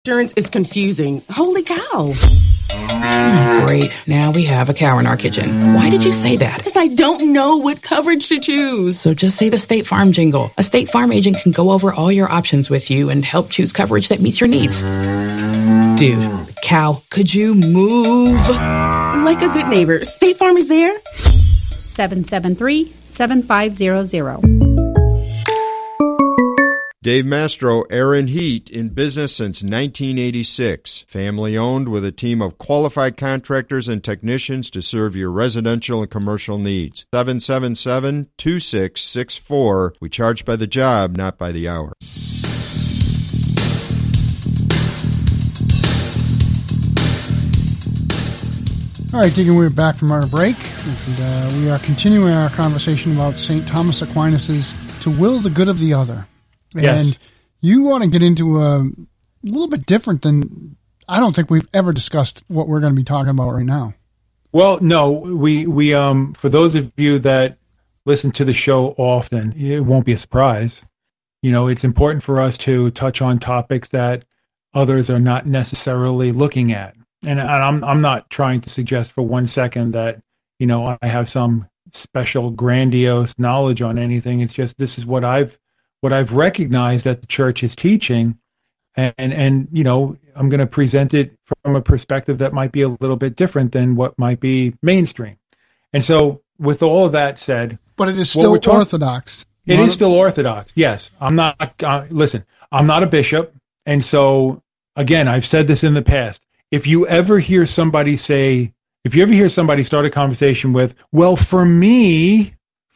insurance is confusing. Holy cow. Great. Now we have a cow in our kitchen. Why did you say that? Because I don't know what coverage to choose. So just say the State Farm jingle. A State Farm agent can go over all your options with you and help choose coverage that meets your needs. Dude, cow, could you move? Like a good neighbor, State Farm is there. 773-7500. Dave Mastro, Air and Heat, in business since 1986. Family owned with a team of qualified contractors and technicians to serve your residential and commercial needs. 777-2664. We charge by the job, not by the hour. All right, Deacon, we're back from our break, and we are continuing our conversation about St. Thomas Aquinas' To Will the Good of the Other. Yes. And you want to get into a little bit different than, I don't think we've ever discussed what we're going to be talking about right now. Well, no, we for those of you that listen to the show often, it won't be a surprise. You know, it's important for us to touch on topics that others are not necessarily looking at. And I'm not trying to suggest for 1 second that, you know, I have some special grandiose knowledge on anything. It's just, this is what I've recognized that the church is teaching, and you know, I'm going to present it from a perspective that might be a little bit different than what might be mainstream. And so, with all of that said, but it is still orthodox. It is still orthodox. Yes, I'm not. Listen, I'm not a bishop, and so again, I've said this in the past. If you ever hear somebody start a conversation with, "Well, for me,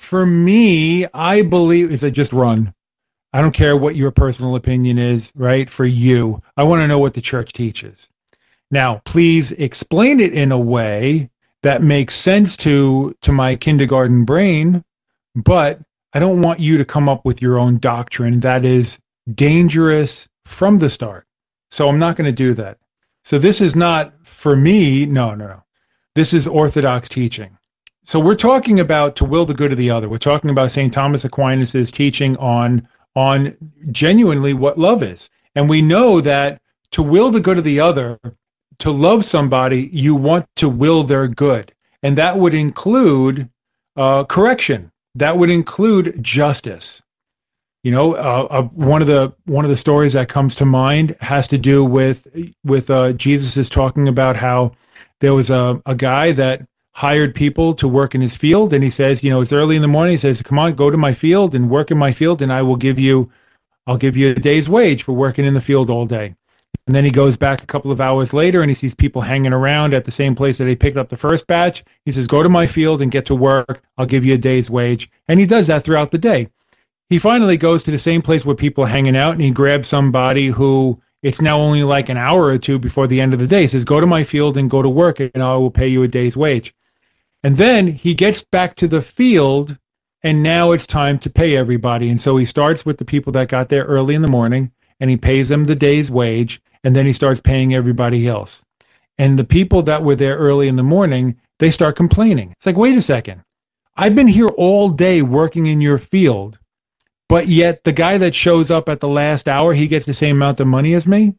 I believe," if they just run. I don't care what your personal opinion is, right? For you, I want to know what the church teaches. Now, please explain it in a way that makes sense to my kindergarten brain, but I don't want you to come up with your own doctrine that is dangerous from the start. So I'm not going to do that. So this is not for me. No. This is Orthodox teaching. So we're talking about to will the good of the other. We're talking about St. Thomas Aquinas' teaching on genuinely what love is. And we know that to will the good of the other, to love somebody, you want to will their good. And that would include correction. That would include justice. You know, one of the stories that comes to mind has to do with Jesus is talking about how there was a guy that hired people to work in his field, and he says, you know, it's early in the morning. He says, "Come on, go to my field and work in my field, and I'll give you a day's wage for working in the field all day." And then he goes back a couple of hours later, and he sees people hanging around at the same place that he picked up the first batch. He says, "Go to my field and get to work. I'll give you a day's wage." And he does that throughout the day. He finally goes to the same place where people are hanging out, and he grabs somebody who it's now only like an hour or two before the end of the day. He says, "Go to my field and go to work, and I will pay you a day's wage." And then he gets back to the field, and now it's time to pay everybody. And so he starts with the people that got there early in the morning, and he pays them the day's wage, and then he starts paying everybody else. And the people that were there early in the morning, they start complaining. It's like, wait a second. I've been here all day working in your field, but yet the guy that shows up at the last hour, he gets the same amount of money as me?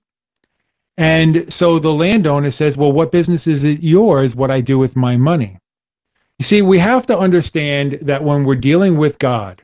And so the landowner says, well, what business is it yours what I do with my money? You see, we have to understand that when we're dealing with God,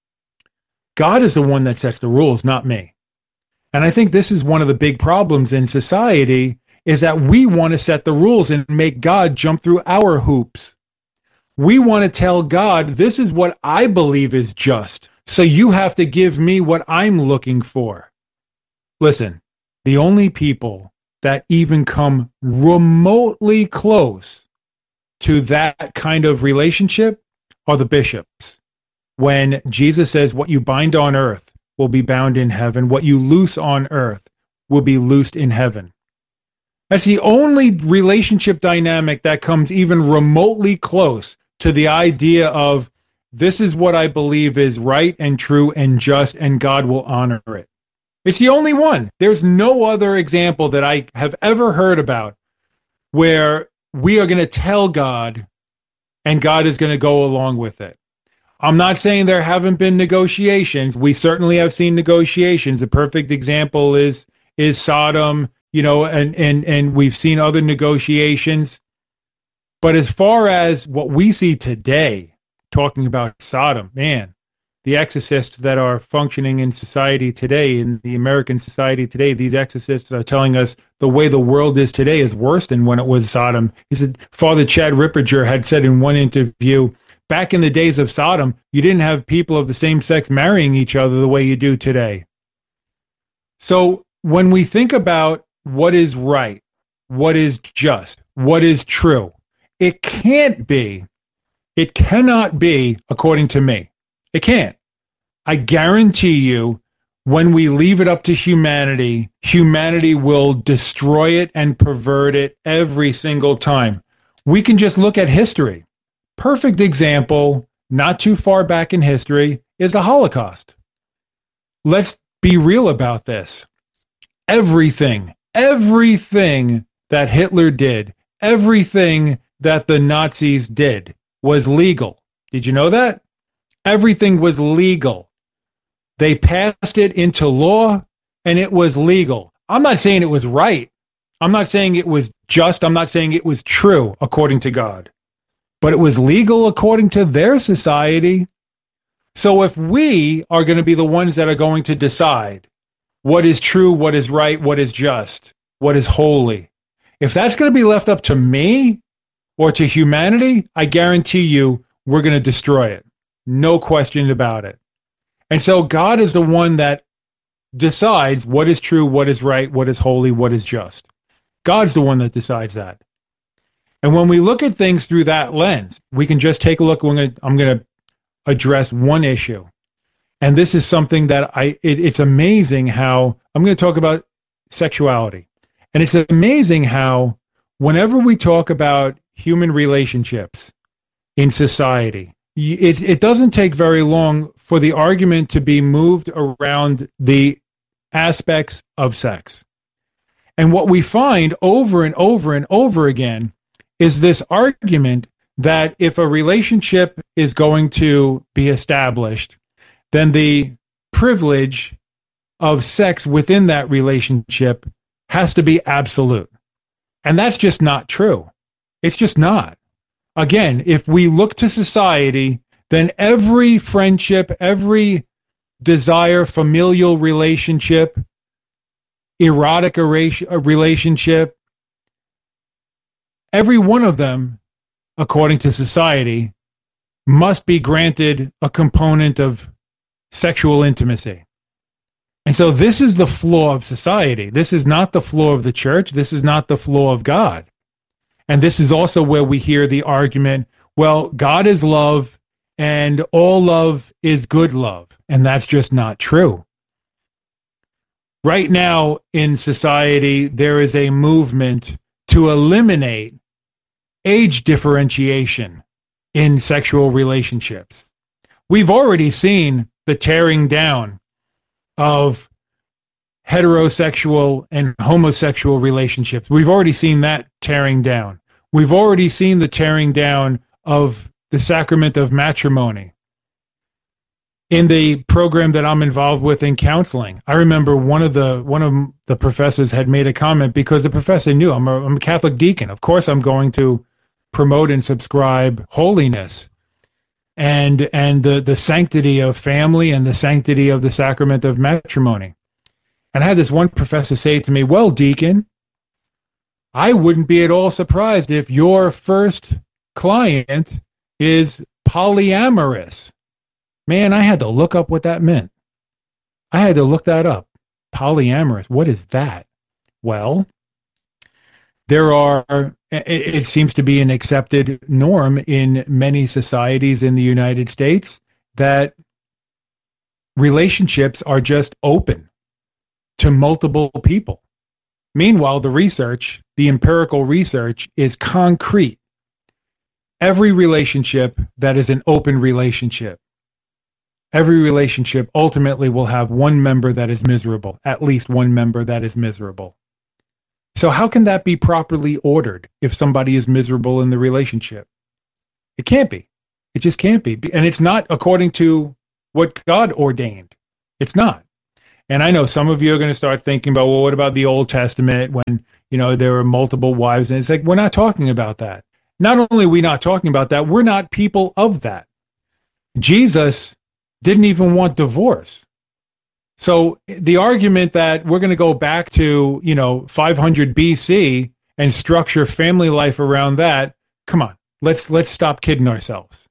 God is the one that sets the rules, not me. And I think this is one of the big problems in society, is that we want to set the rules and make God jump through our hoops. We want to tell God, this is what I believe is just, so you have to give me what I'm looking for. Listen, the only people that even come remotely close to that kind of relationship are the bishops. When Jesus says, what you bind on earth will be bound in heaven, what you loose on earth will be loosed in heaven. That's the only relationship dynamic that comes even remotely close to the idea of, this is what I believe is right and true and just, and God will honor it. It's the only one. There's no other example that I have ever heard about where we are going to tell God, and God is going to go along with it. I'm not saying there haven't been negotiations. We certainly have seen negotiations. A perfect example is Sodom and we've seen other negotiations. But as far as what we see today, talking about Sodom, man, the exorcists that are functioning in society today, in the American society today, these exorcists are telling us the way the world is today is worse than when it was Sodom. He said, Father Chad Ripperger had said in one interview, back in the days of Sodom, you didn't have people of the same sex marrying each other the way you do today. So when we think about what is right, what is just, what is true, it cannot be, according to me. It can't. I guarantee you, when we leave it up to humanity, humanity will destroy it and pervert it every single time. We can just look at history. Perfect example, not too far back in history, is the Holocaust. Let's be real about this. Everything that Hitler did, everything that the Nazis did was legal. Did you know that? Everything was legal. They passed it into law, and it was legal. I'm not saying it was right. I'm not saying it was just. I'm not saying it was true according to God. But it was legal according to their society. So if we are going to be the ones that are going to decide what is true, what is right, what is just, what is holy, if that's going to be left up to me or to humanity, I guarantee you we're going to destroy it. No question about it. And so God is the one that decides what is true, what is right, what is holy, what is just. God's the one that decides that. And when we look at things through that lens, we can just take a look. I'm going to address one issue. And this is something that it's amazing how, I'm going to talk about sexuality. And it's amazing how whenever we talk about human relationships in society, it doesn't take very long for the argument to be moved around the aspects of sex. And what we find over and over and over again is this argument that if a relationship is going to be established, then the privilege of sex within that relationship has to be absolute. And that's just not true. It's just not. Again, if we look to society, then every friendship, every desire, familial relationship, erotic relationship, every one of them, according to society, must be granted a component of sexual intimacy. And so this is the flaw of society. This is not the flaw of the church. This is not the flaw of God. And this is also where we hear the argument, well, God is love, and all love is good love. And that's just not true. Right now in society, there is a movement to eliminate age differentiation in sexual relationships. We've already seen the tearing down of heterosexual and homosexual relationships. We've already seen that tearing down. We've already seen the tearing down of the sacrament of matrimony. In the program that I'm involved with in counseling, I remember one of the professors had made a comment because the professor knew I'm a Catholic deacon. Of course, I'm going to promote and subscribe holiness and the sanctity of family and the sanctity of the sacrament of matrimony. And I had this one professor say to me, well, deacon, I wouldn't be at all surprised if your first client is polyamorous. Man, I had to look up what that meant. I had to look that up. Polyamorous, what is that? Well, it seems to be an accepted norm in many societies in the United States that relationships are just open to multiple people. Meanwhile, the empirical research is concrete. Every relationship that is an open relationship, every relationship ultimately will have one member that is miserable, at least one member that is miserable. So how can that be properly ordered if somebody is miserable in the relationship? It can't be. It just can't be. And it's not according to what God ordained. It's not. And I know some of you are going to start thinking about, well, what about the Old Testament when, there were multiple wives? And it's like, we're not talking about that. Not only are we not talking about that, we're not people of that. Jesus didn't even want divorce. So the argument that we're going to go back to, 500 BC and structure family life around that, come on, let's stop kidding ourselves.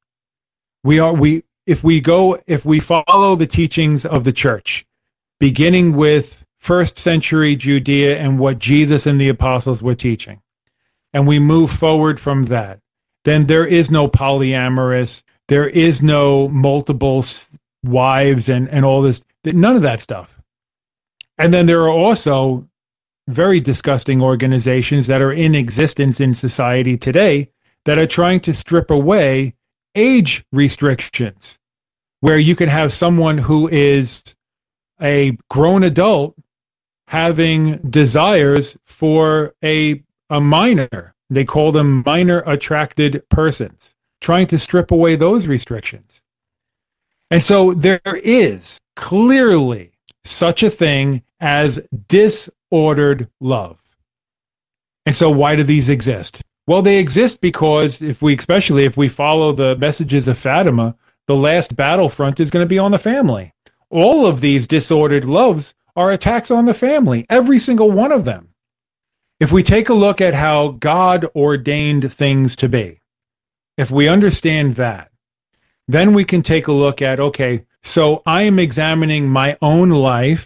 If we follow the teachings of the church, beginning with first century Judea and what Jesus and the apostles were teaching, and we move forward from that, then there is no polyamorous, there is no multiple wives and all this, none of that stuff. And then there are also very disgusting organizations that are in existence in society today that are trying to strip away age restrictions, where you can have someone who is a grown adult having desires for a minor. They call them minor attracted persons, trying to strip away those restrictions. And so there is clearly such a thing as disordered love. And so why do these exist? Well, they exist because especially if we follow the messages of Fatima, the last battlefront is going to be on the family. All of these disordered loves are attacks on the family, every single one of them. If we take a look at how God ordained things to be, if we understand that, then we can take a look at, okay, so I am examining my own life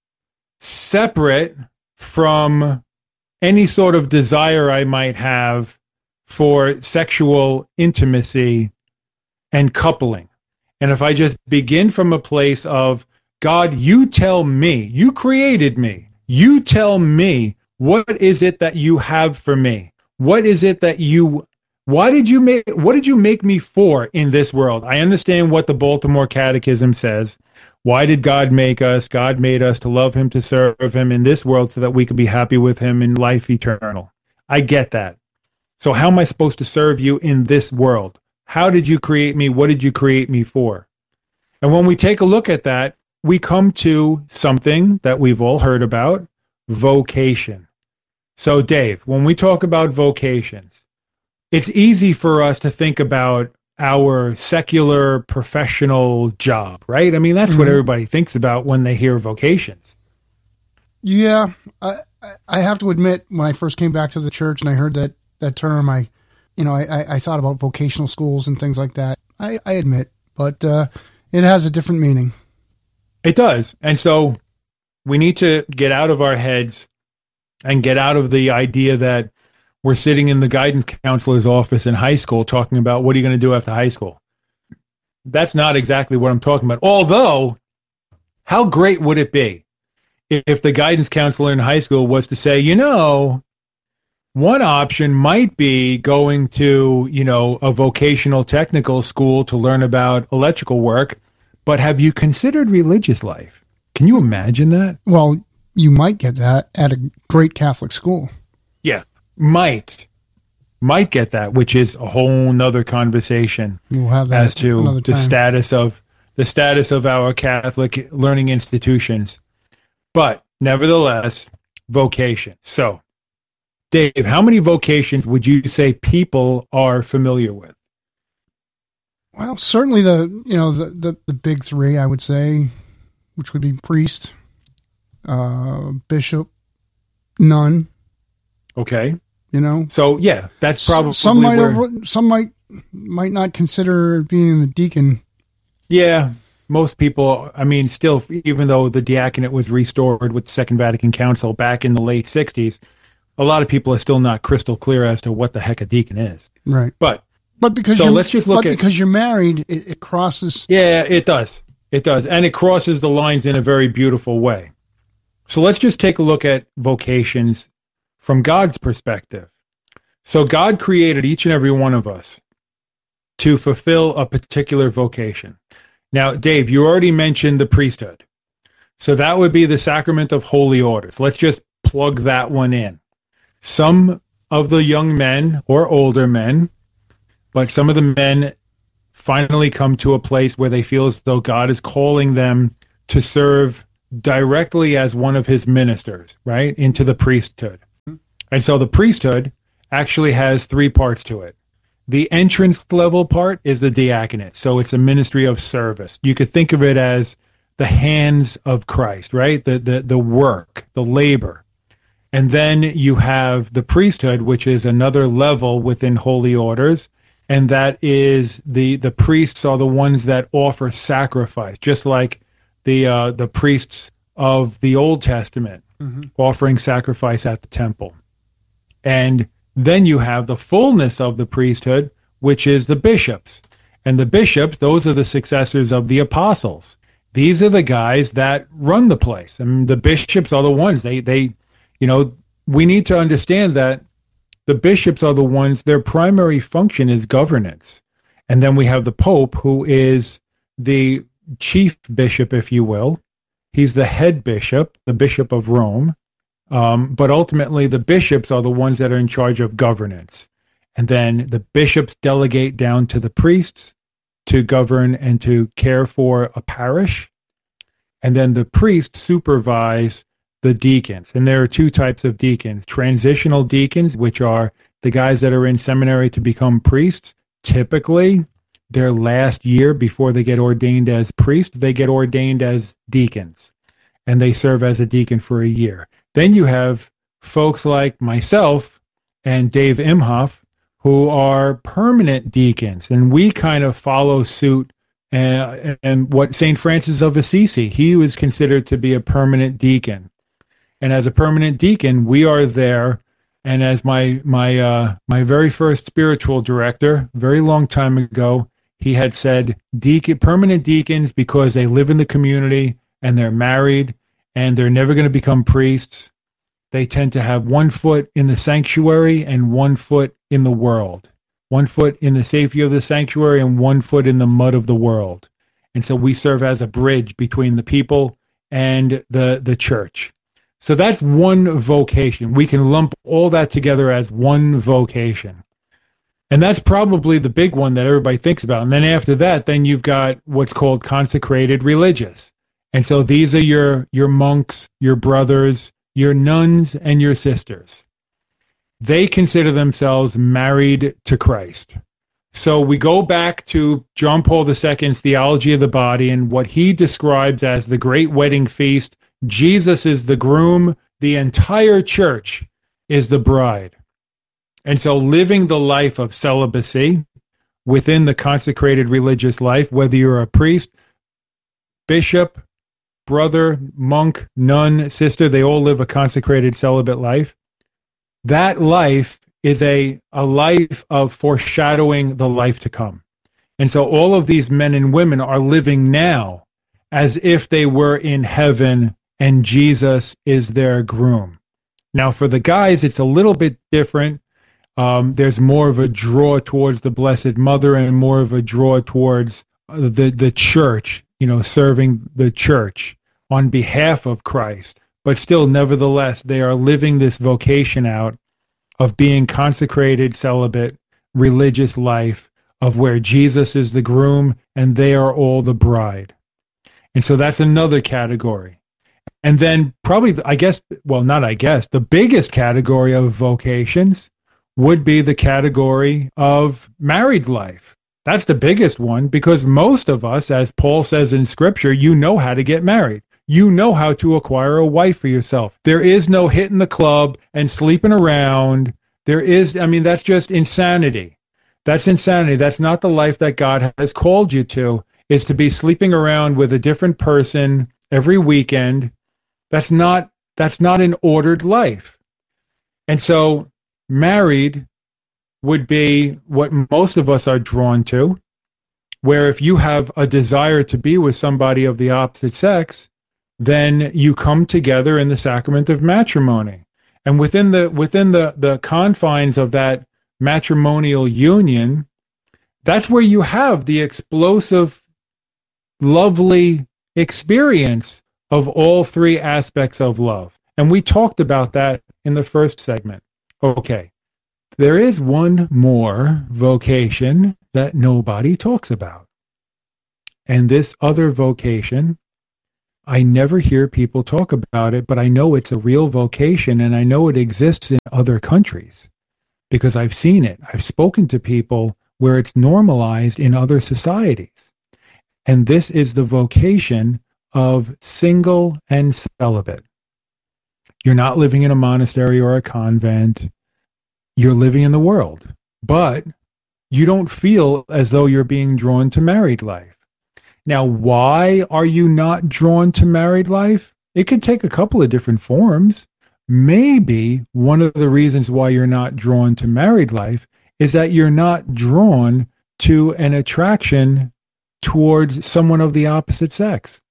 separate from any sort of desire I might have for sexual intimacy and coupling. And if I just begin from a place of, God, you tell me, you created me, you tell me, what is it that you have for me? What is it that what did you make me for in this world? I understand what the Baltimore Catechism says. Why did God make us? God made us to love him, to serve him in this world so that we could be happy with him in life eternal. I get that. So how am I supposed to serve you in this world? How did you create me? What did you create me for? And when we take a look at that, we come to something that we've all heard about, vocation. So Dave, when we talk about vocations, it's easy for us to think about our secular professional job, right? I mean, that's what everybody thinks about when they hear vocations. Yeah, I have to admit, when I first came back to the church and I heard that term, I thought about vocational schools and things like that. I admit, but it has a different meaning. It does. And so we need to get out of our heads and get out of the idea that we're sitting in the guidance counselor's office in high school talking about what are you going to do after high school. That's not exactly what I'm talking about. Although, how great would it be if the guidance counselor in high school was to say, one option might be going to, a vocational technical school to learn about electrical work, but have you considered religious life? Can you imagine that? Well, you might get that at a great Catholic school. Yeah, might get that, which is a whole nother conversation. We'll have that as to the status of our Catholic learning institutions. But nevertheless, vocation. So, Dave, how many vocations would you say people are familiar with? Well, certainly the big three, I would say, which would be priest, bishop, nun. Okay. So yeah, that's probably some might not consider being the deacon. Yeah, most people. I mean, still, even though the diaconate was restored with the Second Vatican Council back in the late '60s, a lot of people are still not crystal clear as to what the heck a deacon is. Right. But because because you're married, it crosses. Yeah, it does. It does, and it crosses the lines in a very beautiful way. So let's just take a look at vocations from God's perspective. So God created each and every one of us to fulfill a particular vocation. Now, Dave, you already mentioned the priesthood. So that would be the sacrament of holy orders. Let's just plug that one in. Some of the young men or older men, but some of the men finally come to a place where they feel as though God is calling them to serve directly as one of his ministers, right, into the priesthood. And so the priesthood actually has three parts to it. The entrance level part is the diaconate. So it's a ministry of service. You could think of it as the hands of Christ, right? The work, the labor. And then you have the priesthood, which is another level within holy orders. And that is the priests are the ones that offer sacrifice, just like the priests of the Old Testament offering sacrifice at the temple. And then you have the fullness of the priesthood, which is the bishops. And the bishops, those are the successors of the apostles. These are the guys that run the place. And the bishops are the ones, they we need to understand that the bishops are the ones, their primary function is governance. And then we have the Pope, who is the chief bishop, if you will. He's the head bishop, the Bishop of Rome. But ultimately, the bishops are the ones that are in charge of governance. And then the bishops delegate down to the priests to govern and to care for a parish. And then the priests supervise the deacons. And there are two types of deacons. Transitional deacons, which are the guys that are in seminary to become priests. Typically, their last year before they get ordained as priests, they get ordained as deacons. And they serve as a deacon for a year. Then you have folks like myself and Dave Imhoff, who are permanent deacons, and we kind of follow suit. And what St. Francis of Assisi, he was considered to be a permanent deacon. And as a permanent deacon, we are there. And as my very first spiritual director, very long time ago, he had said, permanent deacons, because they live in the community and they're married, and they're never going to become priests. They tend to have 1 foot in the sanctuary and 1 foot in the world. 1 foot in the safety of the sanctuary and 1 foot in the mud of the world. And so we serve as a bridge between the people and the church. So that's one vocation. We can lump all that together as one vocation. And that's probably the big one that everybody thinks about. And then after that, then you've got what's called consecrated religious. And so these are your monks, your brothers, your nuns, and your sisters. They consider themselves married to Christ. So we go back to John Paul II's theology of the body and what he describes as the great wedding feast. Jesus is the groom. The entire church is the bride. And so living the life of celibacy within the consecrated religious life, whether you're a priest, bishop, brother, monk, nun, sister, they all live a consecrated celibate life. That life is a life of foreshadowing the life to come. And so all of these men and women are living now as if they were in heaven and Jesus is their groom. Now for the guys, it's a little bit different. There's more of a draw towards the Blessed Mother and more of a draw towards the church, serving the church on behalf of Christ. But still, nevertheless, they are living this vocation out of being consecrated, celibate, religious life, of where Jesus is the groom and they are all the bride. And so that's another category. And then probably, the biggest category of vocations would be the category of married life. That's the biggest one, because most of us, as Paul says in Scripture, you know how to get married. You know how to acquire a wife for yourself. There is no hitting the club and sleeping around. That's just insanity. That's insanity. That's not the life that God has called you to, is to be sleeping around with a different person every weekend. That's not an ordered life. And so married would be what most of us are drawn to, where if you have a desire to be with somebody of the opposite sex, then you come together in the sacrament of matrimony. And within the confines of that matrimonial union, that's where you have the explosive, lovely experience of all three aspects of love. And we talked about that in the first segment. Okay, there is one more vocation that nobody talks about. And this other vocation I never hear people talk about it, but I know it's a real vocation, and I know it exists in other countries because I've seen it. I've spoken to people where it's normalized in other societies. And this is the vocation of single and celibate. You're not living in a monastery or a convent. You're living in the world, but you don't feel as though you're being drawn to married life. Now, why are you not drawn to married life? It could take a couple of different forms. Maybe one of the reasons why you're not drawn to married life is that you're not drawn to an attraction towards someone of the opposite sex.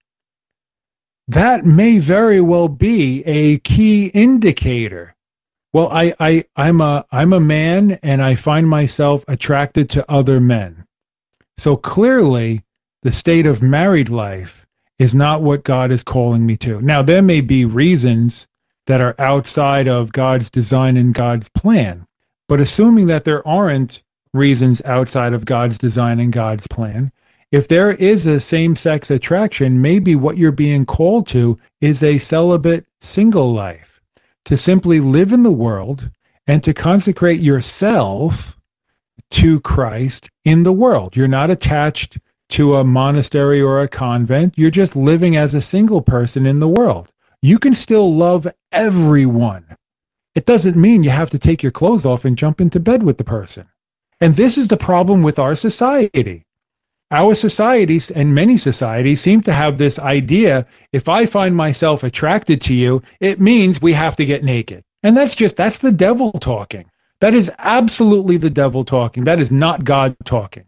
That may very well be a key indicator. Well, I'm a man, and I find myself attracted to other men. So clearly, the state of married life is not what God is calling me to. Now, there may be reasons that are outside of God's design and God's plan, but assuming that there aren't reasons outside of God's design and God's plan, if there is a same-sex attraction, maybe what you're being called to is a celibate single life, to simply live in the world and to consecrate yourself to Christ in the world. You're not attached to a monastery or a convent. You're just living as a single person in the world. You can still love everyone. It doesn't mean you have to take your clothes off and jump into bed with the person. And this is the problem with our society. Our societies and many societies seem to have this idea, if I find myself attracted to you, it means we have to get naked. And that's the devil talking. That is absolutely the devil talking. That is not God talking.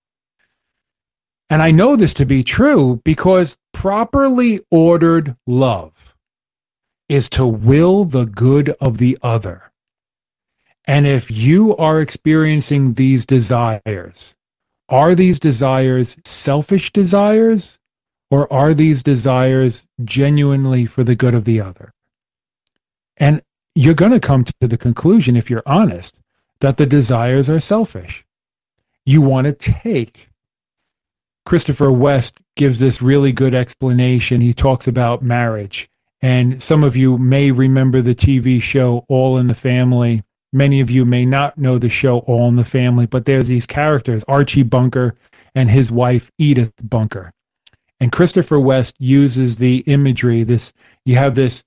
And I know this to be true because properly ordered love is to will the good of the other. And if you are experiencing these desires, are these desires selfish desires, or are these desires genuinely for the good of the other? And you're going to come to the conclusion, if you're honest, that the desires are selfish. You want to take. Christopher West gives this really good explanation. He talks about marriage. And some of you may remember the TV show All in the Family. Many of you may not know the show All in the Family, but there's these characters, Archie Bunker and his wife, Edith Bunker. And Christopher West uses the imagery, you have this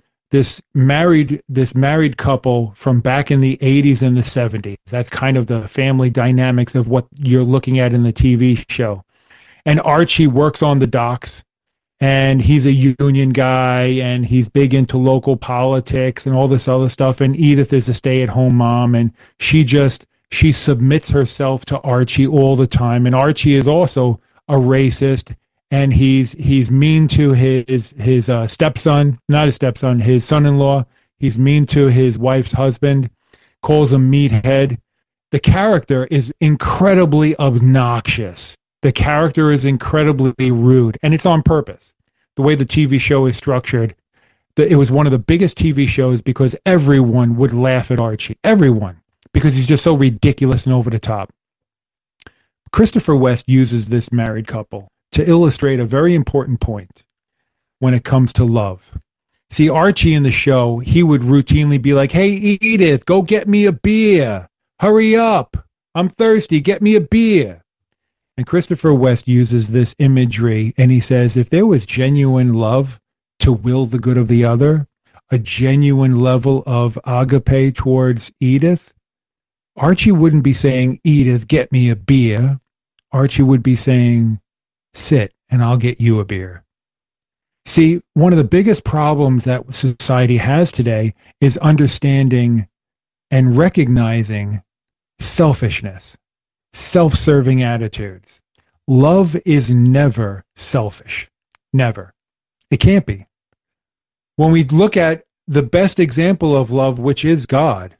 married couple from back in the 80s and the 70s. That's kind of the family dynamics of what you're looking at in the TV show. And Archie works on the docks, and he's a union guy, and he's big into local politics and all this other stuff. And Edith is a stay-at-home mom, and she submits herself to Archie all the time. And Archie is also a racist, and he's mean to his stepson, not his stepson, his son-in-law. He's mean to his wife's husband, calls him meathead. The character is incredibly obnoxious. The character is incredibly rude, and it's on purpose. The way the TV show is structured, it was one of the biggest TV shows because everyone would laugh at Archie. Everyone, because he's just so ridiculous and over the top. Christopher West uses this married couple to illustrate a very important point when it comes to love. See, Archie in the show, he would routinely be like, "Hey, Edith, go get me a beer. Hurry up. I'm thirsty. Get me a beer." And Christopher West uses this imagery, and he says, if there was genuine love to will the good of the other, a genuine level of agape towards Edith, Archie wouldn't be saying, "Edith, get me a beer." Archie would be saying, "Sit, and I'll get you a beer." See, one of the biggest problems that society has today is understanding and recognizing selfishness. Self-serving attitudes. Love is never selfish. Never. It can't be. When we look at the best example of love, which is God,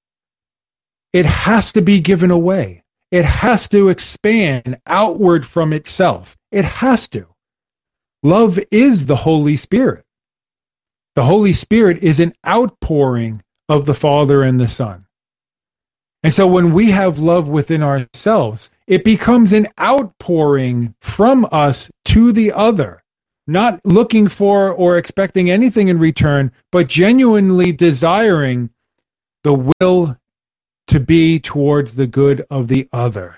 it has to be given away. It has to expand outward from itself. It has to. Love is the Holy Spirit. The Holy Spirit is an outpouring of the Father and the Son. And so when we have love within ourselves, it becomes an outpouring from us to the other. not looking for or expecting anything in return, but genuinely desiring the will to be towards the good of the other.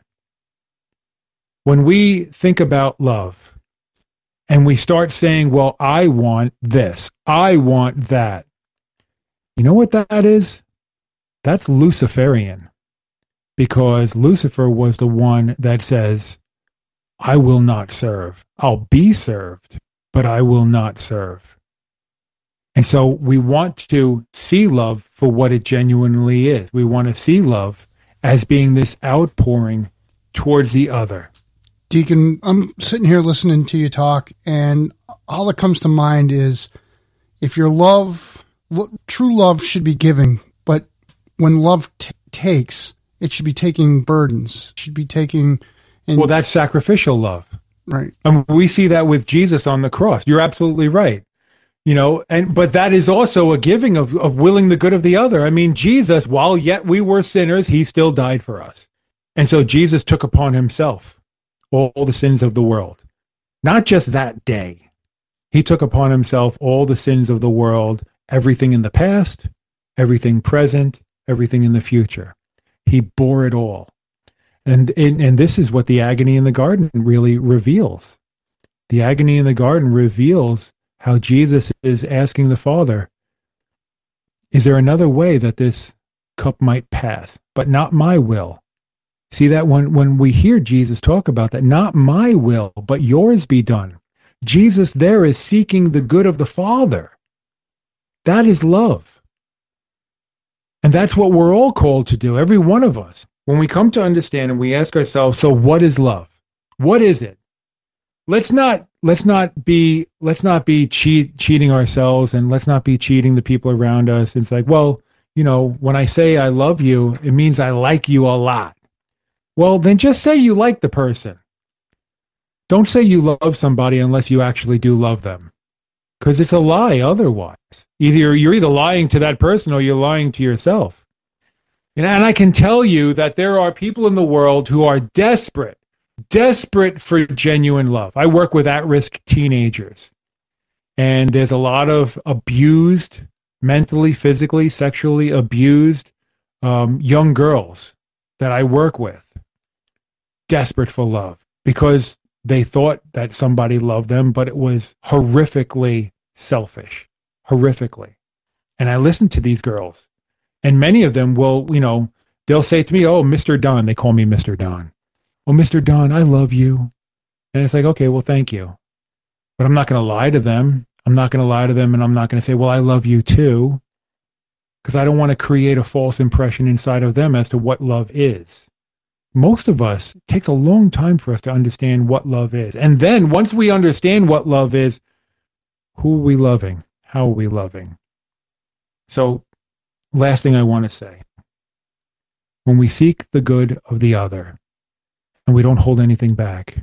When we think about love and we start saying, well, I want this, I want that, you know what that is? That's Luciferian. Because Lucifer was the one that says, I will not serve. I'll be served, but I will not serve. And so we want to see love for what it genuinely is. We want to see love as being this outpouring towards the other. Deacon, I'm sitting here listening to you talk, and all that comes to mind is if your love, true love should be giving, but when love takes, it should be taking burdens. It should be taking... Well, that's sacrificial love. Right. And we see that with Jesus on the cross. You're absolutely right. But that is also a giving of willing the good of the other. I mean, Jesus, while yet we were sinners, he still died for us. And so Jesus took upon himself all the sins of the world. Not just that day. He took upon himself all the sins of the world, everything in the past, everything present, everything in the future. He bore it all. And this is what the agony in the garden really reveals. The agony in the garden reveals how Jesus is asking the Father, is there another way that this cup might pass, but not my will? See that when we hear Jesus talk about that, not my will, but yours be done. Jesus there is seeking the good of the Father. That is love. And that's what we're all called to do, every one of us. When we come to understand and we ask ourselves, so what is love? What is it? Let's not be cheating ourselves, and let's not be cheating the people around us. It's like, well, when I say I love you, it means I like you a lot. Well, then just say you like the person. Don't say you love somebody unless you actually do love them, because it's a lie otherwise. You're either lying to that person or you're lying to yourself. And I can tell you that there are people in the world who are desperate for genuine love. I work with at-risk teenagers, and there's a lot of abused, mentally, physically, sexually abused young girls that I work with, desperate for love because they thought that somebody loved them, but it was horrifically selfish, horrifically. And I listen to these girls. And many of them will, they'll say to me, oh, Mr. Don. They call me Mr. Don. Oh, Mr. Don, I love you. And it's like, okay, well, thank you. But I'm not going to lie to them. I'm not going to lie to them, and I'm not going to say, well, I love you too, because I don't want to create a false impression inside of them as to what love is. Most of us, it takes a long time for us to understand what love is. And then once we understand what love is, who are we loving? How are we loving? So, last thing I want to say, when we seek the good of the other and we don't hold anything back,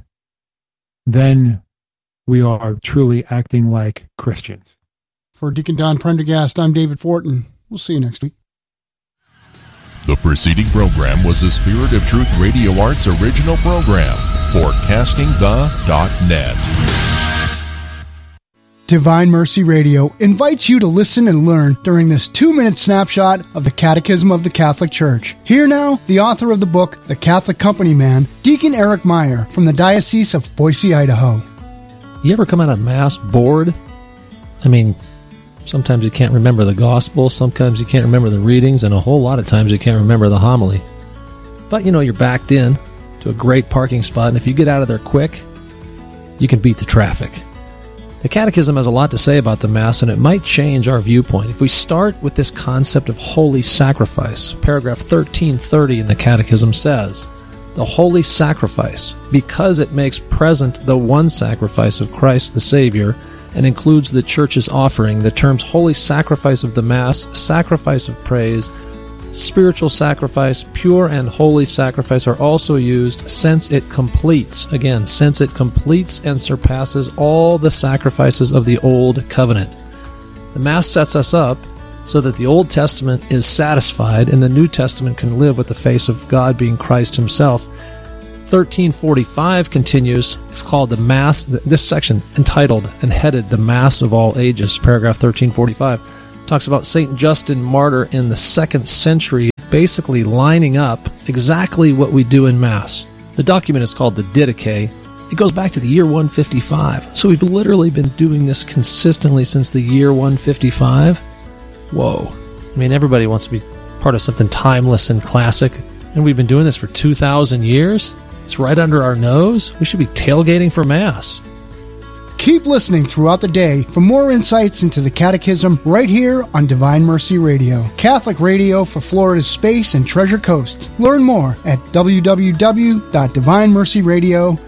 then we are truly acting like Christians. For Deacon Don Prendergast, I'm David Fortin. We'll see you next week. The preceding program was a Spirit of Truth Radio Arts original program for CastingThe.net. Divine Mercy Radio invites you to listen and learn during this 2-minute snapshot of the Catechism of the Catholic Church. Here now, the author of the book, The Catholic Company Man, Deacon Eric Meyer from the Diocese of Boise, Idaho. You ever come out of Mass bored? I mean, sometimes you can't remember the Gospel, sometimes you can't remember the readings, and a whole lot of times you can't remember the homily. But you're backed in to a great parking spot, and if you get out of there quick, you can beat the traffic. The Catechism has a lot to say about the Mass, and it might change our viewpoint. If we start with this concept of holy sacrifice, paragraph 1330 in the Catechism says, the holy sacrifice, because it makes present the one sacrifice of Christ the Savior, and includes the Church's offering, the terms holy sacrifice of the Mass, sacrifice of praise, spiritual sacrifice, pure and holy sacrifice are also used since it completes and surpasses all the sacrifices of the Old Covenant. The Mass sets us up so that the Old Testament is satisfied and the New Testament can live with the face of God being Christ himself. 1345 continues. It's called the Mass. This section entitled and headed "The Mass of All Ages," paragraph 1345, talks about Saint Justin Martyr in the 2nd century, basically lining up exactly what we do in Mass. The document is called the Didache. It goes back to the year 155. So we've literally been doing this consistently since the year 155. Whoa. I mean, everybody wants to be part of something timeless and classic, and we've been doing this for 2,000 years? It's right under our nose? We should be tailgating for Mass. Keep listening throughout the day for more insights into the Catechism right here on Divine Mercy Radio, Catholic radio for Florida's Space and Treasure Coast. Learn more at www.divinemercyradio.com.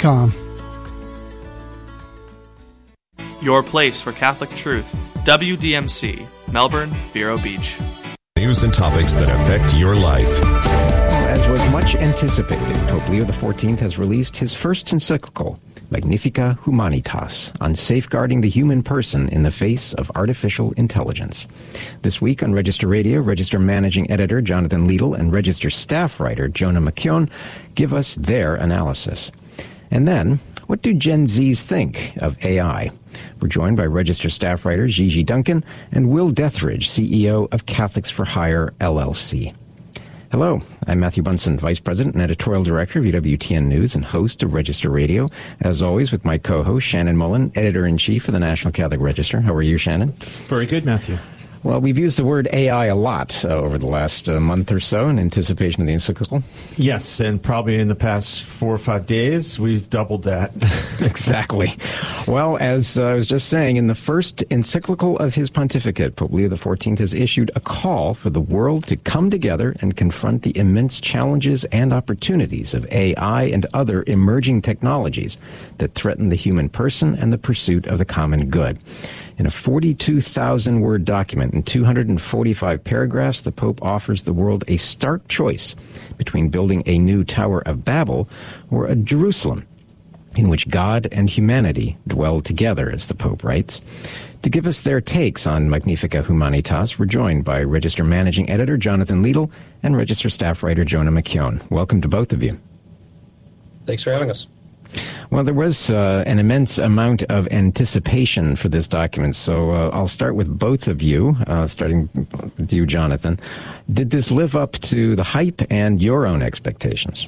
Your place for Catholic truth. WDMC, Melbourne, Vero Beach. News and topics that affect your life. As was much anticipated, Pope Leo XIV has released his first encyclical, Magnificat Humanitas, on safeguarding the human person in the face of artificial intelligence. This week on Register Radio, Register Managing Editor Jonathan Liedl and Register Staff Writer Jonah McKeown give us their analysis. And then, what do Gen Zs think of AI? We're joined by Register Staff Writer Gigi Duncan and Will Dethridge, CEO of Catholics for Hire, LLC. Hello, I'm Matthew Bunson, Vice President and Editorial Director of EWTN News and host of Register Radio. As always, with my co-host, Shannon Mullen, Editor-in-Chief of the National Catholic Register. How are you, Shannon? Very good, Matthew. Well, we've used the word AI a lot over the last month or so in anticipation of the encyclical. Yes, and probably in the past 4 or 5 days, we've doubled that. Exactly. Well, as I was just saying, in the first encyclical of his pontificate, Pope Leo XIV has issued a call for the world to come together and confront the immense challenges and opportunities of AI and other emerging technologies that threaten the human person and the pursuit of the common good. In a 42,000-word document in 245 paragraphs, the Pope offers the world a stark choice between building a new Tower of Babel or a Jerusalem in which God and humanity dwell together, as the Pope writes. To give us their takes on Magnificat Humanitas, we're joined by Register Managing Editor Jonathan Liedl and Register Staff Writer Jonah McKeown. Welcome to both of you. Thanks for having us. Well, there was an immense amount of anticipation for this document, so I'll start with both of you, starting with you, Jonathan. Did this live up to the hype and your own expectations?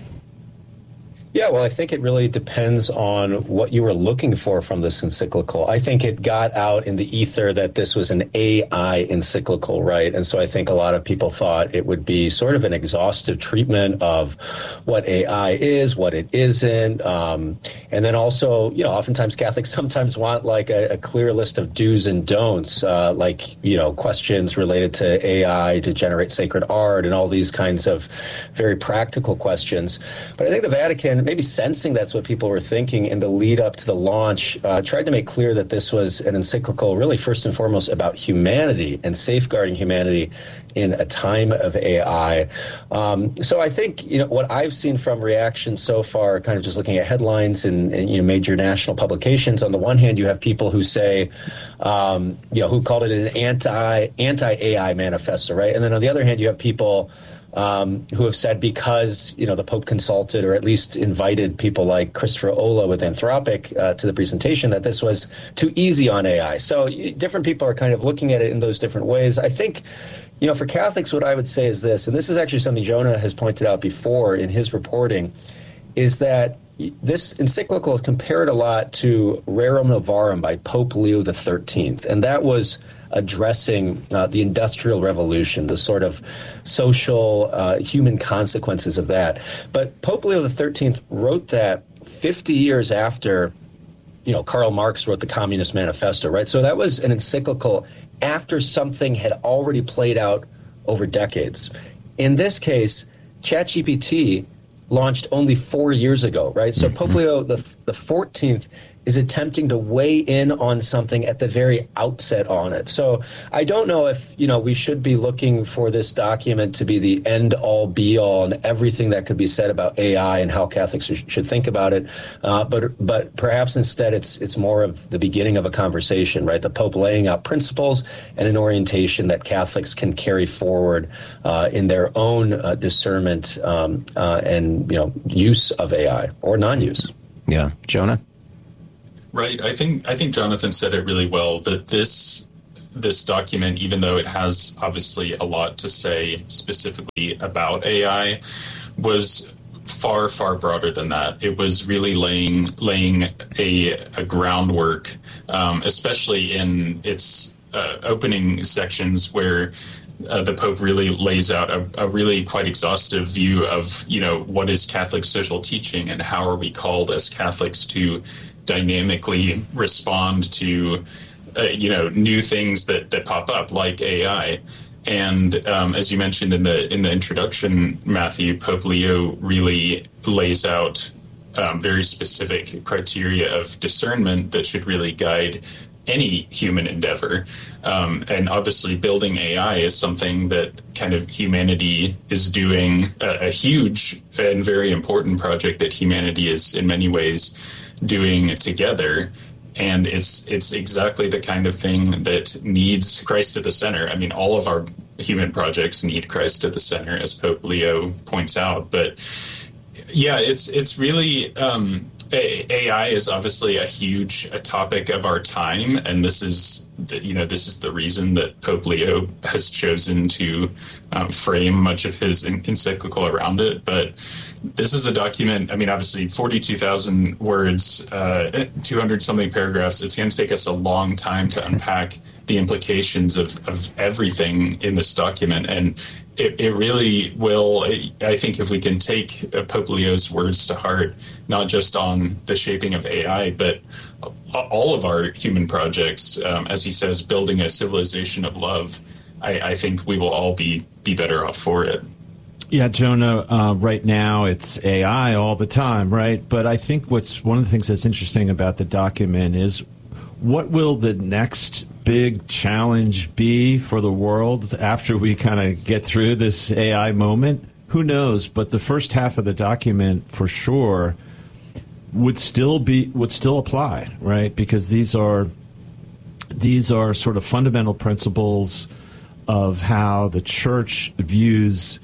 Yeah, well, I think it really depends on what you were looking for from this encyclical. I think it got out in the ether that this was an AI encyclical, right? And so I think a lot of people thought it would be sort of an exhaustive treatment of what AI is, what it isn't. And then also, you know, oftentimes Catholics sometimes want like a clear list of do's and don'ts, like, you know, questions related to AI to generate sacred art and all these kinds of very practical questions. But I think the Vatican, maybe sensing that's what people were thinking in the lead up to the launch, tried to make clear that this was an encyclical really first and foremost about humanity and safeguarding humanity in a time of AI. So I think, you know, what I've seen from reactions so far, kind of just looking at headlines and you know, major national publications, on the one hand, you have people who say, you know, who called it an anti-AI manifesto, right? And then on the other hand, you have people who have said because, you know, the Pope consulted or at least invited people like Christopher Olah with Anthropic to the presentation, that this was too easy on AI. So different people are kind of looking at it in those different ways. I think, you know, for Catholics, what I would say is this, and this is actually something Jonah has pointed out before in his reporting, is that this encyclical is compared a lot to Rerum Novarum by Pope Leo XIII, and that was addressing the Industrial Revolution, the sort of social, human consequences of that. But Pope Leo XIII wrote that 50 years after, you know, Karl Marx wrote the Communist Manifesto, right? So that was an encyclical after something had already played out over decades. In this case, ChatGPT launched only 4 years ago, right? So Pope Leo the 14th is attempting to weigh in on something at the very outset on it. So I don't know if, we should be looking for this document to be the end-all, be-all, and everything that could be said about AI and how Catholics should think about it. But perhaps instead it's more of the beginning of a conversation, right? The Pope laying out principles and an orientation that Catholics can carry forward in their own discernment and use of AI or non-use. Yeah, Jonah. Right. I think Jonathan said it really well, that this document, even though it has obviously a lot to say specifically about AI, was far, far broader than that. It was really laying a groundwork, especially in its opening sections where the Pope really lays out a really quite exhaustive view of, what is Catholic social teaching and how are we called as Catholics to dynamically respond to, new things that pop up like AI. And as you mentioned in the introduction, Matthew, Pope Leo really lays out very specific criteria of discernment that should really guide any human endeavor. And obviously building AI is something that kind of humanity is doing, a huge and very important project that humanity is in many ways doing together. And it's exactly the kind of thing that needs Christ at the center. I mean, all of our human projects need Christ at the center, as Pope Leo points out. But yeah, it's really AI is obviously a huge topic of our time, and this is the reason that Pope Leo has chosen to frame much of his encyclical around it. But this is a document. I mean, obviously, 42,000 words, 200 something paragraphs. It's going to take us a long time to unpack the implications of everything in this document, and it really will. I think if we can take Pope Leo's words to heart, not just on the shaping of AI, but all of our human projects, as he says, building a civilization of love, I think we will all be better off for it. Yeah, Jonah, right now it's AI all the time, right? But I think one of the things that's interesting about the document is what will the next big challenge be for the world after we kind of get through this AI moment? Who knows? But the first half of the document, for sure, would still apply, right? Because these are sort of fundamental principles of how the Church views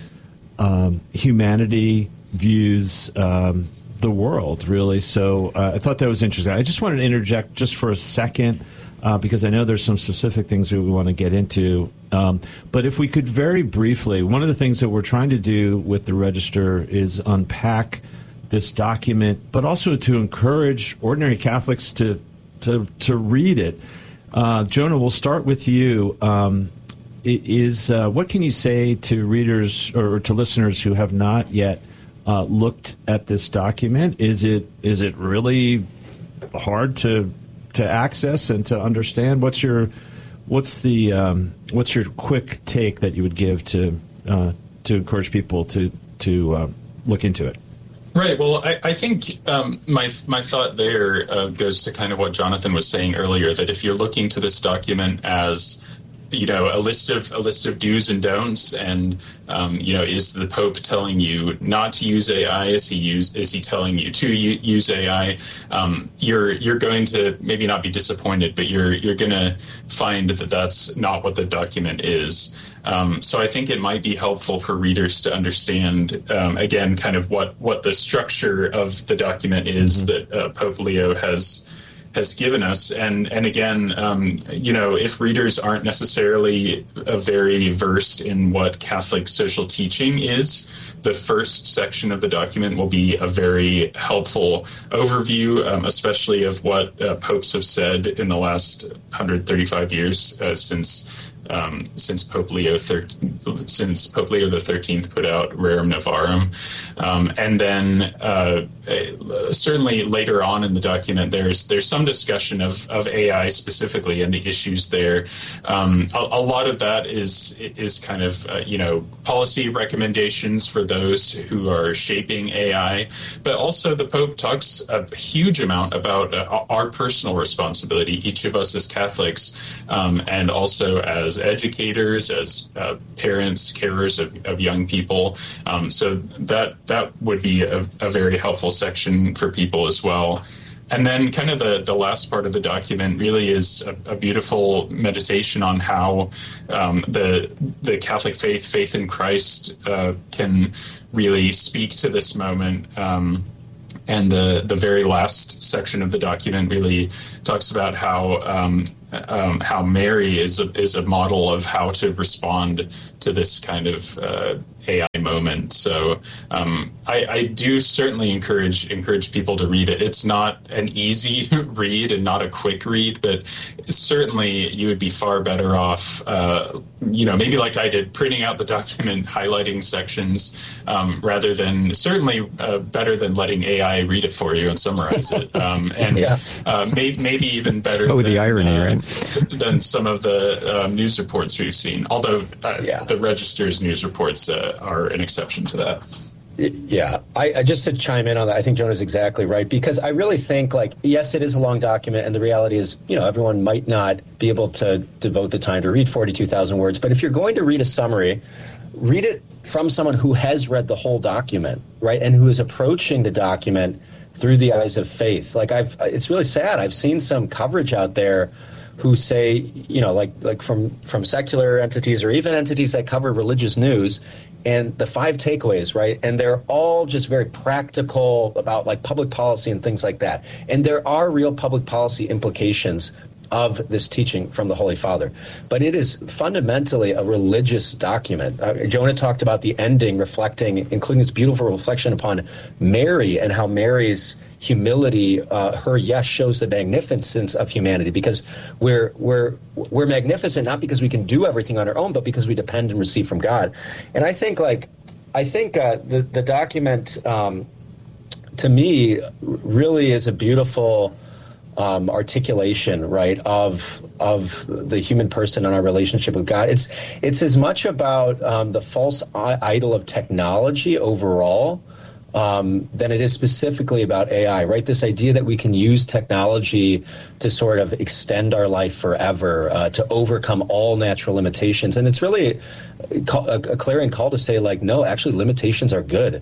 humanity, views the world, really. So I thought that was interesting. I just wanted to interject just for a second, because I know there's some specific things that we want to get into. But if we could very briefly, one of the things that we're trying to do with the Register is unpack this document, but also to encourage ordinary Catholics to read it. Jonah, we'll start with you. What can you say to readers or to listeners who have not yet looked at this document? Is it really hard to access and to understand? What's your quick take that you would give to encourage people to look into it? Right. Well, I think my thought there goes to kind of what Jonathan was saying earlier, that if you're looking to this document as a list of do's and don'ts, and is the Pope telling you not to use AI? Is he telling you to use AI? You're going to maybe not be disappointed, but you're going to find that that's not what the document is. So I think it might be helpful for readers to understand again kind of what the structure of the document is that Pope Leo has given us. And again, if readers aren't necessarily very versed in what Catholic social teaching is, the first section of the document will be a very helpful overview, especially of what popes have said in the last 135 years since since Pope Leo XIII put out Rerum Novarum. And then certainly later on in the document, there's some discussion of AI specifically and the issues there. A lot of that is kind of policy recommendations for those who are shaping AI, but also the Pope talks a huge amount about our personal responsibility, each of us as Catholics, and also as educators, as parents, carers of young people. So that would be a very helpful section for people as well. And then kind of the last part of the document really is a beautiful meditation on how the Catholic faith in Christ, can really speak to this moment. And the very last section of the document really talks about how Mary is a model of how to respond to this kind of AI moment. So I do certainly encourage people to read it. It's not an easy read and not a quick read, but certainly you would be far better off, maybe like I did, printing out the document, highlighting sections, rather than better than letting AI read it for you and summarize it. Maybe even better. Oh, the irony, right? Than some of the news reports we've seen. Although the Register's news reports are an exception to that. Yeah, I just to chime in on that, I think Jonah's exactly right, because I really think, yes, it is a long document, and the reality is, everyone might not be able to devote the time to read 42,000 words, but if you're going to read a summary, read it from someone who has read the whole document, right, and who is approaching the document through the eyes of faith. It's really sad. I've seen some coverage out there who say, from secular entities or even entities that cover religious news, and the 5 takeaways, right? And they're all just very practical about public policy and things like that. And there are real public policy implications of this teaching from the Holy Father. But it is fundamentally a religious document. Jonah talked about the ending including this beautiful reflection upon Mary and how Mary's humility, her yes, shows the magnificence of humanity, because we're magnificent not because we can do everything on our own, but because we depend and receive from God. And I think the document to me really is a beautiful articulation, right, of the human person and our relationship with God. It's as much about the false idol of technology overall than it is specifically about AI, right? This idea that we can use technology to sort of extend our life forever, to overcome all natural limitations. And it's really a clarion call to say, no, actually limitations are good.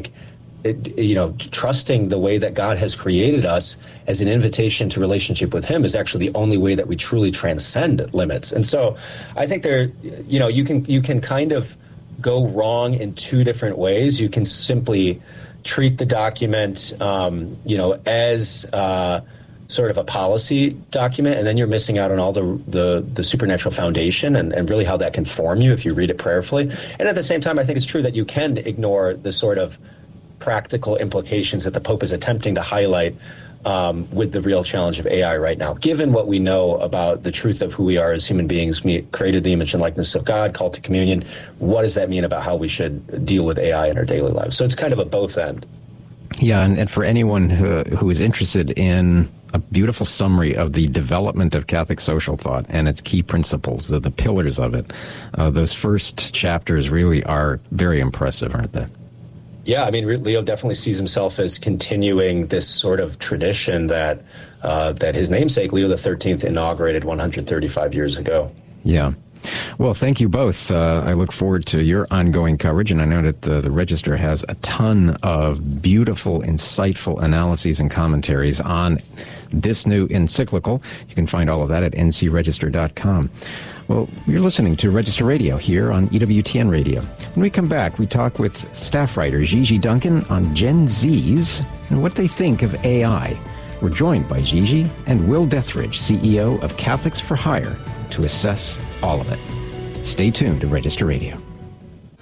Trusting the way that God has created us as an invitation to relationship with Him is actually the only way that we truly transcend limits. And so I think you can kind of go wrong in 2 different ways. You can simply treat the document, as sort of a policy document, and then you're missing out on all the supernatural foundation and really how that can form you if you read it prayerfully. And at the same time, I think it's true that you can ignore the sort of practical implications that the Pope is attempting to highlight with the real challenge of AI right now. Given what we know about the truth of who we are as human beings, we created the image and likeness of God, called to communion, what does that mean about how we should deal with AI in our daily lives? So it's kind of a both end. Yeah, and for anyone who is interested in a beautiful summary of the development of Catholic social thought and its key principles, the pillars of it, those first chapters really are very impressive, aren't they? Yeah, I mean, Leo definitely sees himself as continuing this sort of tradition that his namesake, Leo XIII, inaugurated 135 years ago. Yeah. Well, thank you both. I look forward to your ongoing coverage, and I know that the Register has a ton of beautiful, insightful analyses and commentaries on this new encyclical. You can find all of that at ncregister.com. Well, you're listening to Register Radio here on EWTN Radio. When we come back, we talk with staff writer Gigi Duncan on Gen Zs and what they think of AI. We're joined by Gigi and Will Dethridge, CEO of Catholics for Hire, to assess all of it. Stay tuned to Register Radio.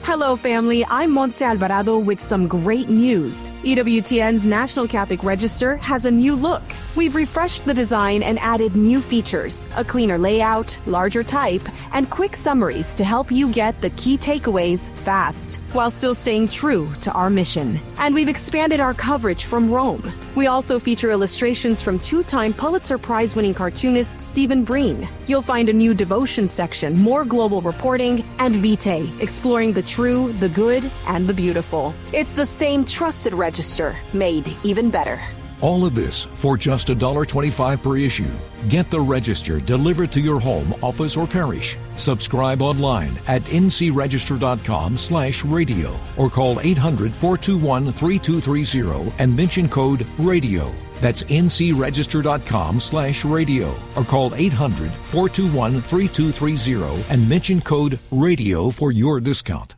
Hello, family. I'm Montse Alvarado with some great news. EWTN's National Catholic Register has a new look. We've refreshed the design and added new features, a cleaner layout, larger type, and quick summaries to help you get the key takeaways fast, while still staying true to our mission. And we've expanded our coverage from Rome. We also feature illustrations from two-time Pulitzer Prize-winning cartoonist Stephen Breen. You'll find a new devotion section, more global reporting, and Vitae, exploring the true, the good, and the beautiful. It's the same trusted register, made even better. All of this for just $1.25 per issue. Get the Register delivered to your home, office, or parish. Subscribe online at ncregister.com/radio or call 800-421-3230 and mention code RADIO. That's ncregister.com/radio or call 800-421-3230 and mention code RADIO for your discount.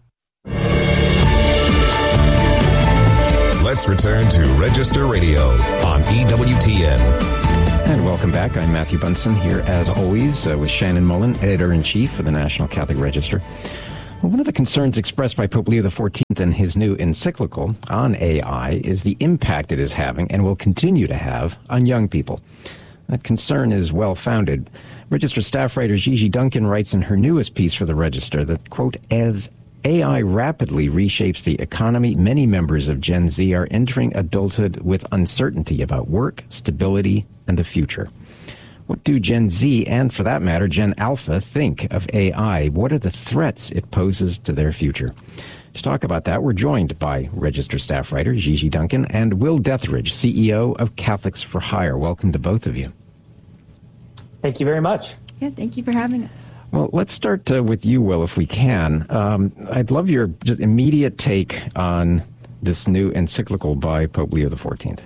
Let's return to Register Radio on EWTN. And welcome back. I'm Matthew Bunson here, as always, with Shannon Mullen, Editor-in-Chief of the National Catholic Register. Well, one of the concerns expressed by Pope Leo XIV in his new encyclical on AI is the impact it is having and will continue to have on young people. That concern is well-founded. Register staff writer Gigi Duncan writes in her newest piece for the Register that, quote, as AI rapidly reshapes the economy, many members of Gen Z are entering adulthood with uncertainty about work, stability, and the future. What do Gen Z, and for that matter, Gen Alpha, think of AI? What are the threats it poses to their future? To talk about that, we're joined by Register staff writer Gigi Duncan and Will Dethridge, CEO of Catholics for Hire. Welcome to both of you. Thank you very much. Yeah, thank you for having us. Well, let's start with you, Will, if we can. I'd love your just immediate take on this new encyclical by Pope Leo XIV.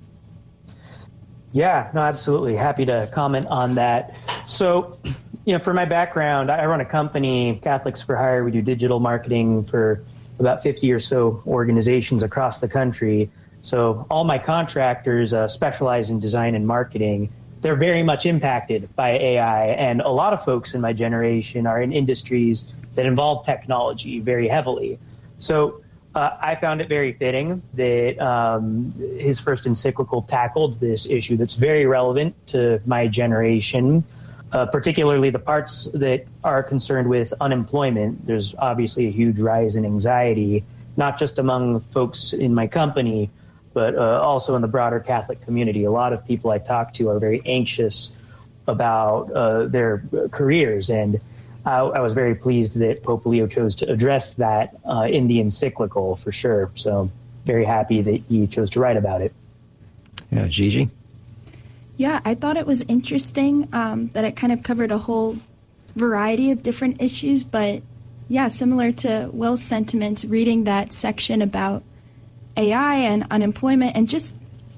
Yeah, no, absolutely. Happy to comment on that. So, for my background, I run a company, Catholics for Hire. We do digital marketing for about 50 or so organizations across the country. So all my contractors specialize in design and marketing. They're very much impacted by AI, and a lot of folks in my generation are in industries that involve technology very heavily. So I found it very fitting that his first encyclical tackled this issue that's very relevant to my generation, particularly the parts that are concerned with unemployment. There's obviously a huge rise in anxiety, not just among folks in my company, but also in the broader Catholic community. A lot of people I talk to are very anxious about their careers, and I was very pleased that Pope Leo chose to address that in the encyclical, for sure. So very happy that he chose to write about it. Yeah, Gigi? Yeah, I thought it was interesting that it kind of covered a whole variety of different issues, but yeah, similar to Will's sentiments, reading that section about AI and unemployment and just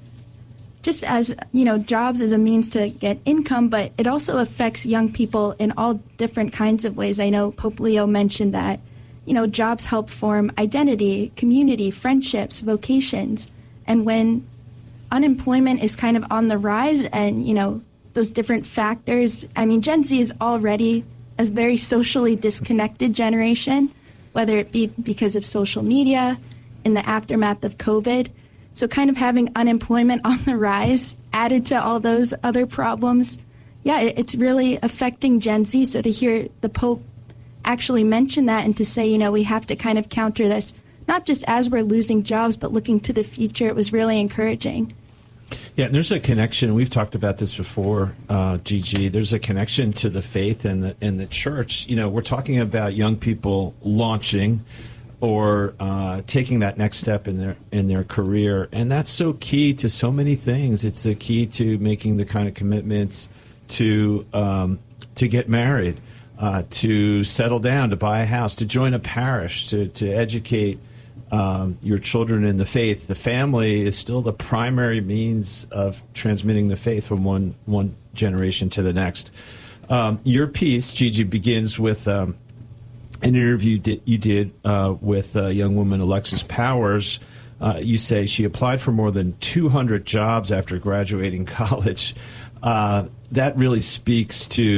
as, jobs as a means to get income, but it also affects young people in all different kinds of ways. I know Pope Leo mentioned that, jobs help form identity, community, friendships, vocations. And when unemployment is kind of on the rise and, those different factors, Gen Z is already a very socially disconnected generation, whether it be because of social media, in the aftermath of COVID. So kind of having unemployment on the rise added to all those other problems, yeah, it's really affecting Gen Z. So to hear the Pope actually mention that and to say, we have to kind of counter this, not just as we're losing jobs, but looking to the future, it was really encouraging. Yeah, and there's a connection. We've talked about this before, Gigi. There's a connection to the faith and the church. We're talking about young people launching or taking that next step in their career, and that's so key to so many things. It's the key to making the kind of commitments to get married, to settle down, to buy a house, to join a parish, to educate your children in the faith. The family is still the primary means of transmitting the faith from one generation to the next. Your piece, Gigi, begins with an interview you did with a young woman, Alexis Powers. You say she applied for more than 200 jobs after graduating college. That really speaks to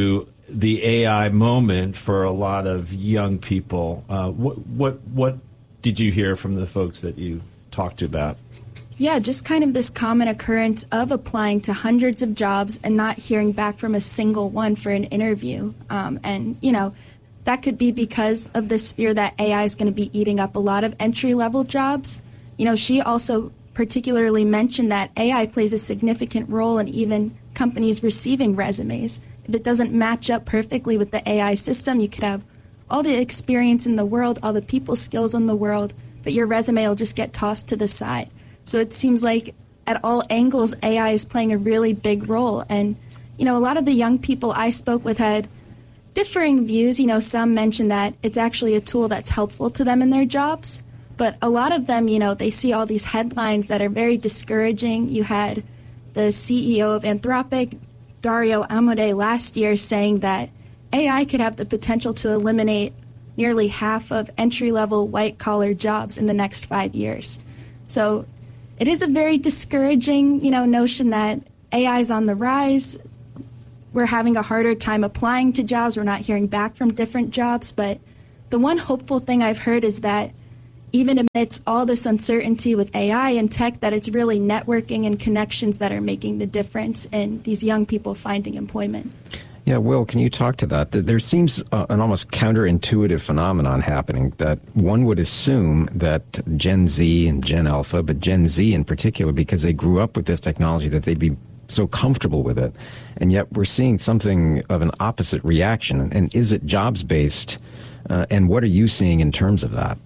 the AI moment for a lot of young people. What did you hear from the folks that you talked to about? Yeah, just kind of this common occurrence of applying to hundreds of jobs and not hearing back from a single one for an interview. And, you know, that could be because of this fear that AI is going to be eating up a lot of entry-level jobs. You know, she also particularly mentioned that AI plays a significant role in even companies receiving resumes. If it doesn't match up perfectly with the AI system, you could have all the experience in the world, all the people skills in the world, but your resume will just get tossed to the side. So it seems like at all angles, AI is playing a really big role. And, you know, a lot of the young people I spoke with had differing views. You know, some mentioned that it's actually a tool that's helpful to them in their jobs. But a lot of them, you know, they see all these headlines that are very discouraging. You had the CEO of Anthropic, Dario Amodei, last year saying that AI could have the potential to eliminate nearly half of entry-level white-collar jobs in the next 5 years. So it is a very discouraging, you know, notion that AI is on the rise. We're having a harder time applying to jobs. We're not hearing back from different jobs. But the one hopeful thing I've heard is that even amidst all this uncertainty with AI and tech, that it's really networking and connections that are making the difference in these young people finding employment. Yeah, Will, can you talk to that? There seems an almost counterintuitive phenomenon happening that one would assume that Gen Z and Gen Alpha, but Gen Z in particular, because they grew up with this technology, that they'd be so comfortable with it. And yet we're seeing something of an opposite reaction. And is it jobs-based? And what are you seeing in terms of that?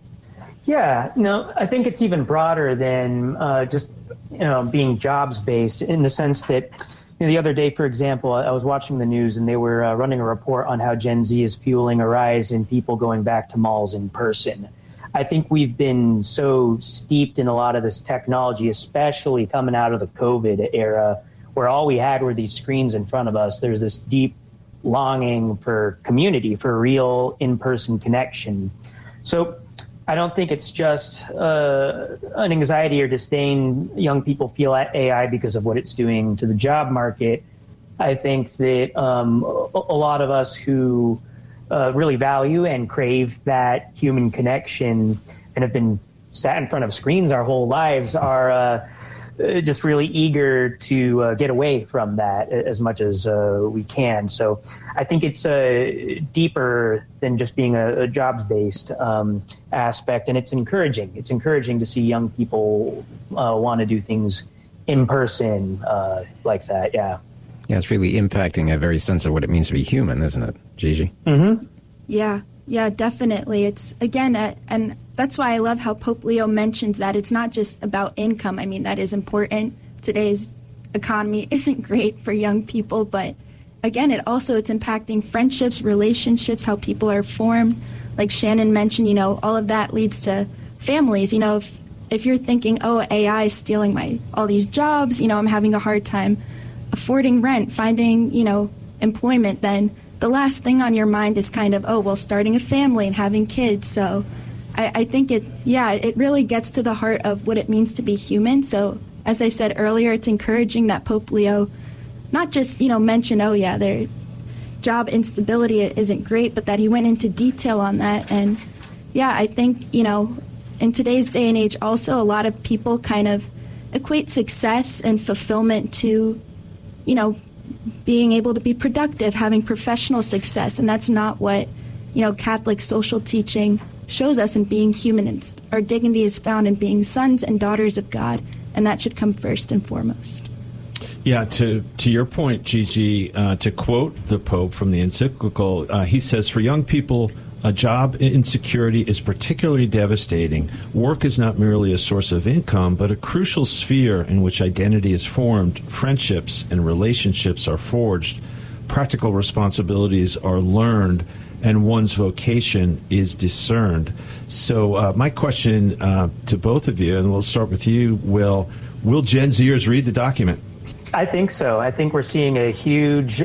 Yeah, no, I think it's even broader than just, you know, being jobs-based in the sense that, you know, the other day, for example, I was watching the news and they were running a report on how Gen Z is fueling a rise in people going back to malls in person. I think we've been so steeped in a lot of this technology, especially coming out of the COVID era, where all we had were these screens in front of us. There's this deep longing for community, for real in-person connection. So I don't think it's just an anxiety or disdain young people feel at AI because of what it's doing to the job market. I think that a lot of us who really value and crave that human connection and have been sat in front of screens our whole lives are just really eager to get away from that as much as we can. So I think it's deeper than just being a jobs-based aspect, and it's encouraging. It's encouraging to see young people want to do things in person like that, yeah. Yeah, it's really impacting a very sense of what it means to be human, isn't it, Gigi? Mm-hmm. Yeah, definitely. It's, again, and that's why I love how Pope Leo mentions that it's not just about income. I mean, that is important. Today's economy isn't great for young people, but again, it's impacting friendships, relationships, how people are formed. Like Shannon mentioned, you know, all of that leads to families. You know, if you're thinking, oh, AI is stealing all these jobs, you know, I'm having a hard time affording rent, finding, you know, employment, then the last thing on your mind is kind of, oh, well, starting a family and having kids. So I think it really gets to the heart of what it means to be human. So as I said earlier, it's encouraging that Pope Leo not just, you know, mention, oh, yeah, their job instability isn't great, but that he went into detail on that. And, yeah, I think, you know, in today's day and age also, a lot of people kind of equate success and fulfillment to, you know, being able to be productive, having professional success. And that's not what, you know, Catholic social teaching shows us in being human. And our dignity is found in being sons and daughters of God, and that should come first and foremost. Yeah, to your point, Gigi, to quote the Pope from the encyclical, he says, for young people, a job insecurity is particularly devastating. Work is not merely a source of income, but a crucial sphere in which identity is formed, friendships and relationships are forged, practical responsibilities are learned, and one's vocation is discerned. So my question to both of you, and we'll start with you, will Gen Zers read the document? I think so. I think we're seeing a huge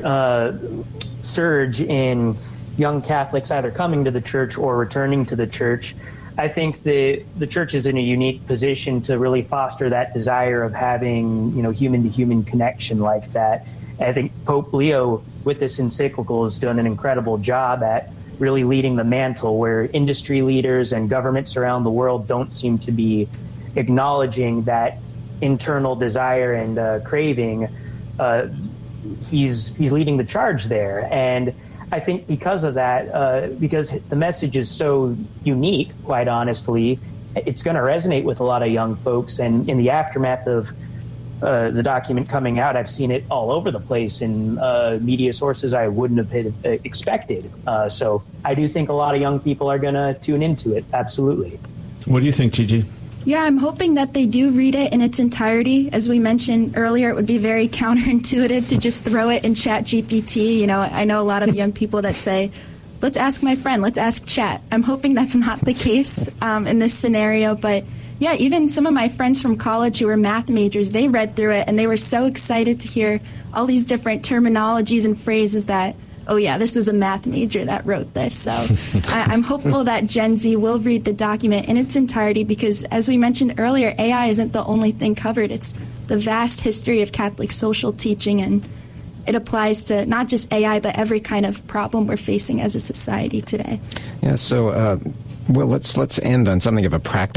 surge in young Catholics either coming to the church or returning to the church. I think the church is in a unique position to really foster that desire of having, you know, human-to-human connection like that. I think Pope Leo with this encyclical has done an incredible job at really leading the mantle, where industry leaders and governments around the world don't seem to be acknowledging that internal desire and craving. He's leading the charge there. And I think because of that, because the message is so unique, quite honestly, it's going to resonate with a lot of young folks. And in the aftermath of the document coming out, I've seen it all over the place in media sources I wouldn't have expected. So I do think a lot of young people are going to tune into it. Absolutely. What do you think, Gigi? Yeah, I'm hoping that they do read it in its entirety. As we mentioned earlier, it would be very counterintuitive to just throw it in ChatGPT. You know, I know a lot of young people that say, let's ask my friend, let's ask Chat. I'm hoping that's not the case in this scenario. But yeah, even some of my friends from college who were math majors, they read through it and they were so excited to hear all these different terminologies and phrases that, oh yeah, this was a math major that wrote this. So I'm hopeful that Gen Z will read the document in its entirety because, as we mentioned earlier, AI isn't the only thing covered. It's the vast history of Catholic social teaching, and it applies to not just AI, but every kind of problem we're facing as a society today. Yeah, so, well, let's end on something of a practical